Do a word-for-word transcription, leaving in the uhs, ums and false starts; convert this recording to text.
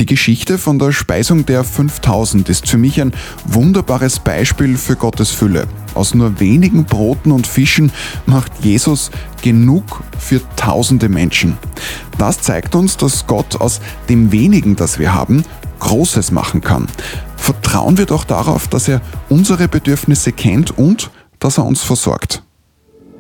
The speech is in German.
Die Geschichte von der Speisung der fünftausend ist für mich ein wunderbares Beispiel für Gottes Fülle. Aus nur wenigen Broten und Fischen macht Jesus genug für tausende Menschen. Das zeigt uns, dass Gott aus dem wenigen, das wir haben, Großes machen kann. Vertrauen wir doch darauf, dass er unsere Bedürfnisse kennt und dass er uns versorgt.